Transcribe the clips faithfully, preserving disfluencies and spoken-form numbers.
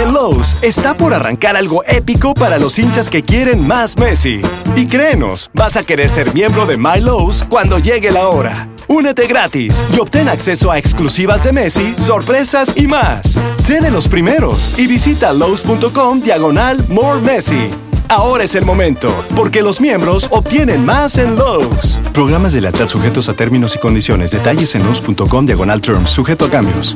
En Lowe's está por arrancar algo épico para los hinchas que quieren más Messi. Y créenos, vas a querer ser miembro de My Lowe's cuando llegue la hora. Únete gratis y obtén acceso a exclusivas de Messi, sorpresas y más. Sé de los primeros y visita Lowe's.com diagonal More Messi. Ahora es el momento, porque los miembros obtienen más en Lowe's. Programas de lealtad sujetos a términos y condiciones. Detalles en Lowe's.com diagonal terms, sujeto a cambios.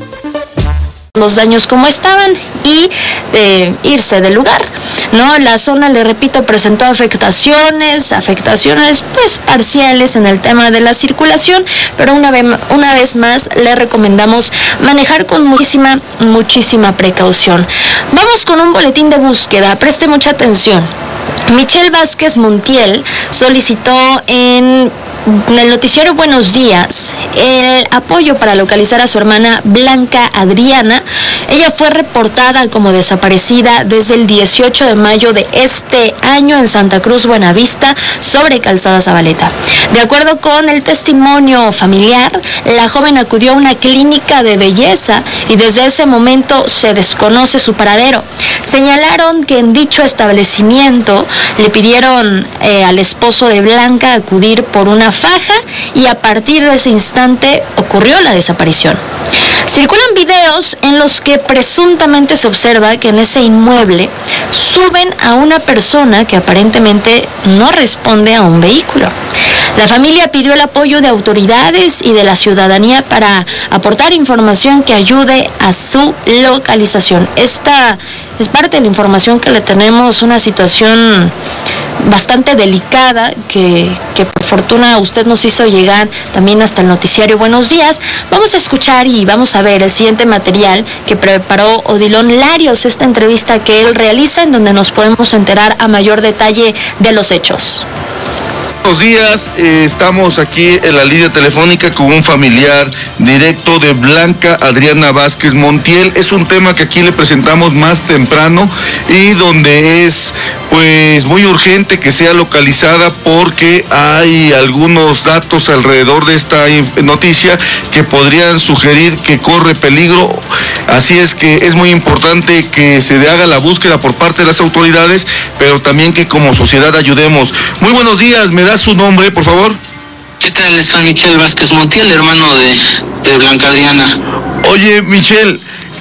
Los daños como estaban y eh, irse del lugar, ¿no? La zona, le repito, presentó afectaciones, afectaciones pues parciales en el tema de la circulación, pero una vez, una vez más le recomendamos manejar con muchísima, muchísima precaución. Vamos con un boletín de búsqueda, preste mucha atención. Michelle Vázquez Montiel solicitó en En el noticiero Buenos Días el apoyo para localizar a su hermana Blanca Adriana. Ella fue reportada como desaparecida desde el dieciocho de mayo de este año en Santa Cruz, Buenavista, sobre Calzada Zabaleta. De acuerdo con el testimonio familiar, la joven acudió a una clínica de belleza y desde ese momento se desconoce su paradero. Señalaron que en dicho establecimiento le pidieron eh, al esposo de Blanca acudir por una faja y a partir de ese instante ocurrió la desaparición. Circulan videos en los que presuntamente se observa que en ese inmueble suben a una persona que aparentemente no responde a un vehículo. La familia pidió el apoyo de autoridades y de la ciudadanía para aportar información que ayude a su localización. Esta es parte de la información que le tenemos, una situación bastante delicada que, que por fortuna usted nos hizo llegar también hasta el noticiario Buenos Días. Vamos a escuchar y vamos a ver el siguiente material que preparó Odilon Larios, esta entrevista que él realiza en donde nos podemos enterar a mayor detalle de los hechos. Buenos días, eh, estamos aquí en la línea telefónica con un familiar directo de Blanca Adriana Vázquez Montiel. Es un tema que aquí le presentamos más temprano y donde es pues muy urgente que sea localizada porque hay algunos datos alrededor de esta noticia que podrían sugerir que corre peligro. Así es que es muy importante que se haga la búsqueda por parte de las autoridades, pero también que como sociedad ayudemos. Muy buenos días, me da su nombre, por favor. ¿Qué tal? Soy Michelle Vázquez Montiel, hermano de, de Blanca Adriana. Oye, Michelle,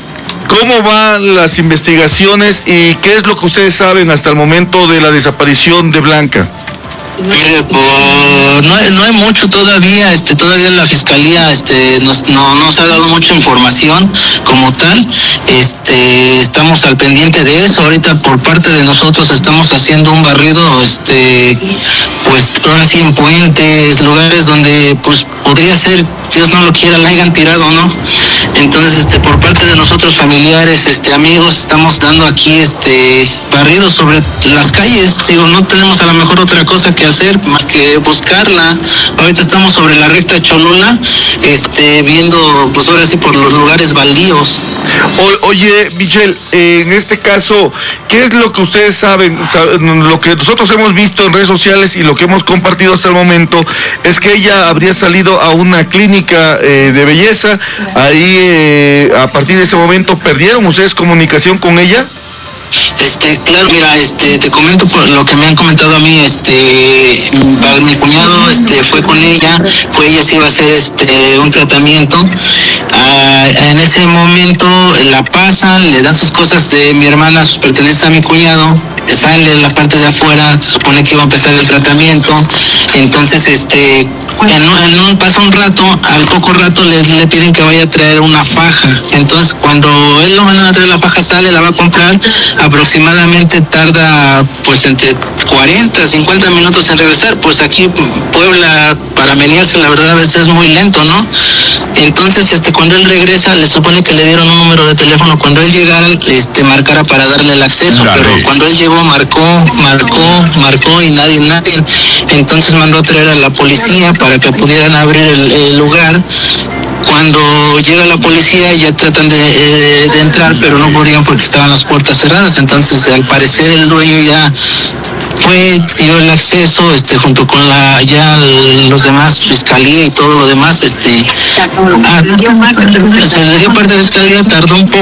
¿cómo van las investigaciones y qué es lo que ustedes saben hasta el momento de la desaparición de Blanca? Mire, pues, no, hay, no hay mucho todavía, este, todavía la fiscalía, este, nos, no nos ha dado mucha información como tal, este, estamos al pendiente de eso. Ahorita por parte de nosotros estamos haciendo un barrido, este, pues ahora sí en puentes, lugares donde pues podría ser, Dios no lo quiera, la hayan tirado, ¿no? Entonces, este, por parte de nosotros familiares, este, amigos, estamos dando aquí, este, barridos sobre las calles. Digo, no tenemos a lo mejor otra cosa que hacer más que buscarla. Ahorita estamos sobre la recta de Cholula, este, viendo, pues ahora sí por los lugares baldíos. O, oye, Michelle, eh, en este caso, ¿qué es lo que ustedes saben? Lo que nosotros hemos visto en redes sociales y lo que hemos compartido hasta el momento es que ella habría salido a una clínica eh, de belleza. Ahí, eh, a partir de ese momento, ¿perdieron ustedes comunicación con ella? Este, claro, mira, este, te comento por lo que me han comentado a mí, este, mi cuñado, este, fue con ella, fue ella se iba a hacer, este, un tratamiento, ah, en ese momento la pasan, le dan sus cosas de mi hermana, sus pertenencias a mi cuñado, sale la parte de afuera, se supone que iba a empezar el tratamiento, entonces, este, en un, en un, pasa un rato, al poco rato le, le piden que vaya a traer una faja, entonces cuando él lo van a traer la faja, sale, la va a comprar, aproximadamente tarda pues entre cuarenta, cincuenta minutos en regresar. Pues aquí Puebla para menearse la verdad a veces es muy lento, ¿no? Entonces este cuando él regresa le supone que le dieron un número de teléfono, cuando él llegara este marcara para darle el acceso, Dale. Pero cuando él llegó marcó, marcó, marcó y nadie, nadie. Entonces mandó a traer a la policía para que pudieran abrir el, el lugar. Cuando llega la policía ya tratan de, eh, de entrar, pero no podían porque estaban las puertas cerradas. Entonces al parecer el dueño ya fue, dio el acceso, este, junto con la ya los demás, fiscalía y todo lo demás, este, ah, se le dio parte de fiscalía, tardó un poco.